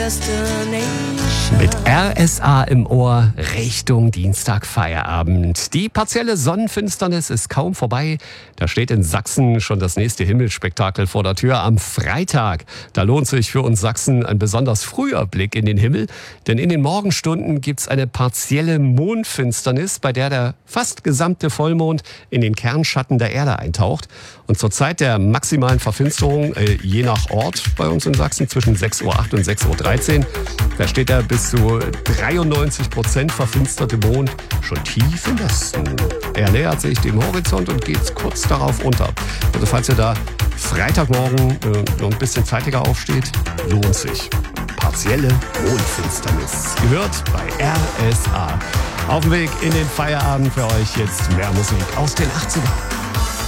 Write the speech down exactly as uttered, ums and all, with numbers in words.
Mit R S A im Ohr Richtung Dienstag Feierabend. Die partielle Sonnenfinsternis ist kaum vorbei. Da steht in Sachsen schon das nächste Himmelsspektakel vor der Tür am Freitag. Da lohnt sich für uns Sachsen ein besonders früher Blick in den Himmel. Denn in den Morgenstunden gibt's eine partielle Mondfinsternis, bei der der fast gesamte Vollmond in den Kernschatten der Erde eintaucht. Und zur Zeit der maximalen Verfinsterung, äh, je nach Ort bei uns in Sachsen, zwischen sechs Uhr acht und sechs Uhr dreizehn, da steht der bis zu dreiundneunzig Prozent verfinsterte Mond schon tief im Westen. Er nähert sich dem Horizont und geht kurz darauf unter. Also falls ihr da Freitagmorgen äh, noch ein bisschen zeitiger aufsteht, lohnt sich. Partielle Mondfinsternis. Gehört bei R S A. Auf dem Weg in den Feierabend für euch jetzt mehr Musik aus den achtzigern.